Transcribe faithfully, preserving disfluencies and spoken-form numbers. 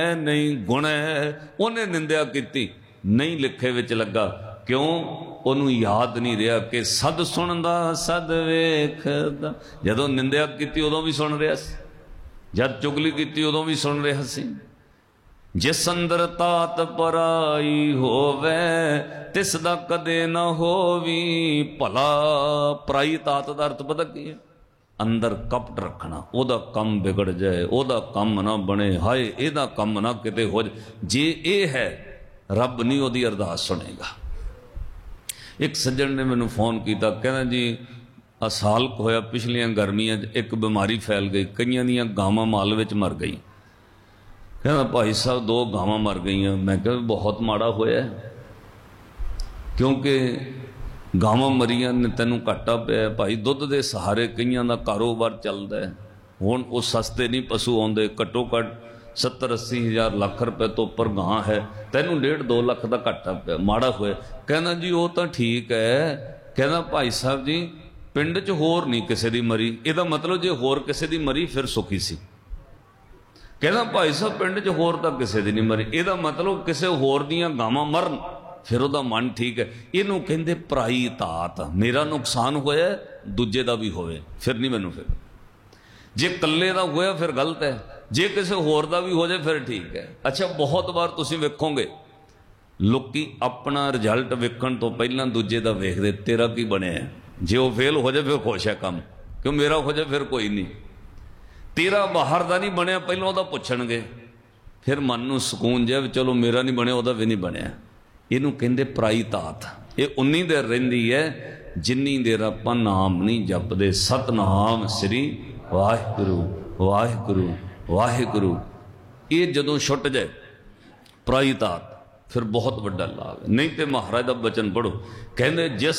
नहीं गुण है, उन्हें निंदा की नहीं लिखे विच लगा। क्यों? ਉਹਨੂੰ याद नहीं रहा कि सद सुनदा सद वेखदा। जदों निंदा की उदों भी सुन रहा सी, जद चुगली की उदों भी सुन रहा सी। जिस अंदर तात पराई होवे तिस दा कदे ना होवी भला। पराई तात दा अर्थ पता की है? अंदर कपट रखना, ओदा कम बिगड़ जाए, ओदा कम ना बने, हाय एदा कम ना किते हो जाए। जे ये है रब नहीं ओदी अरदास सुनेगा। एक सज्जन ने मैनू फोन किया, कहना जी आ साल होया पिछलियां गर्मियां एक बीमारी फैल गई, कईयां दियां गावां माल विच मर गई। कहना भाई साहब दो गावां मर गई। मैं कहा बहुत माड़ा होया, क्योंकि गावां मरियां ने तैनू घाटा पिया भाई। दुध के सहारे कईयां दा कारोबार चलदा है। हुण वो सस्ते नहीं पशु आउंदे, घट्टो घट्ट सत्तर अस्सी हज़ार लाख रुपए तो उपर गां है, तैनू डेढ़ दो लख का घाटा पिया, माड़ा होया। कहना जी वो तो ठीक है। कहना भाई साहब जी पिंड च होर नहीं किसी दी मरी, इहदा मतलब जे होर किसी दी मरी फिर सुखी सी। कहना भाई साहब पिंड च होर तां किसी दी नहीं मरी, इहदा मतलब किसी होर दियां गावां मरन फिर उहदा मन ठीक है। इहनूं कहंदे पराई तात। मेरा नुकसान होया दूजे दा भी होवे फिर नहीं मैनूं फिर। जे कल्ले दा होया फिर गलत है, जे किसी होर दा भी हो जाए फिर ठीक है। अच्छा बहुत बार तुसीं वेखोगे लोकी अपना रिजल्ट वेखण तो पहलां दूजे दा वेखदे तेरा की बनिया। जे वो फेल हो जाए फिर खुश है काम, क्यों मेरा हो जाए फिर कोई नहीं। तेरा बाहर दा नहीं बनिया पहलों उहदा पुछणगे, फिर मन नूं सुकून जिहा चलो मेरा नहीं बनिया उहदा भी नहीं बनिया। इहनूं कहंदे पराई तात। ये उन्नी देर रहिंदी है जिन्नी देर आपां नाम नहीं जपदे। सतनाम श्री वाहिगुरू वाहिगुरू वाहिगुरू। ये जदों छुट जाए पराई तात फिर बहुत वड्डा लाभ है। नहीं तो महाराज का बचन पढ़ो, कहंदे जिस